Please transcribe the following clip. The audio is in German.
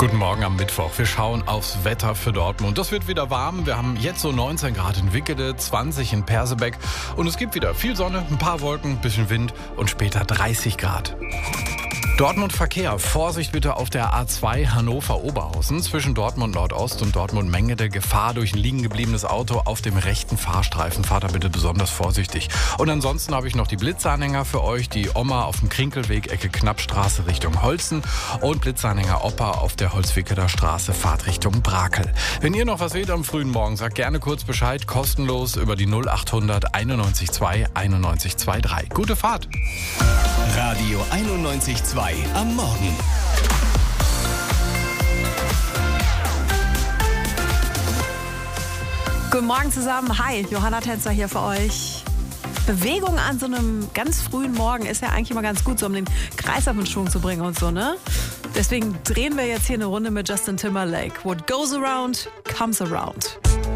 Guten Morgen am Mittwoch. Wir schauen aufs Wetter für Dortmund. Das wird wieder warm. Wir haben jetzt so 19 Grad in Wickede, 20 in Persebeck. Und es gibt wieder viel Sonne, ein paar Wolken, ein bisschen Wind und später 30 Grad. Dortmund Verkehr. Vorsicht bitte auf der A2 Hannover-Oberhausen zwischen Dortmund Nordost und Dortmund Mengede. Gefahr durch ein liegen gebliebenes Auto auf dem rechten Fahrstreifen. Fahrt da bitte besonders vorsichtig. Und ansonsten habe ich noch die Blitzanhänger für euch. Die Oma auf dem Krinkelweg, Ecke Knappstraße Richtung Holzen. Und Blitzanhänger Opa auf der Holzwickeler Straße, Fahrt Richtung Brakel. Wenn ihr noch was seht am frühen Morgen, sagt gerne kurz Bescheid. Kostenlos über die 0800 91 2 91 23. Gute Fahrt. Radio 91.2 am Morgen. Guten Morgen zusammen. Hi, Johanna Tänzer hier für euch. Bewegung an so einem ganz frühen Morgen ist ja eigentlich immer ganz gut, so um den Kreislauf in Schwung zu bringen und so, ne? Deswegen drehen wir jetzt hier eine Runde mit Justin Timberlake. What goes around, comes around.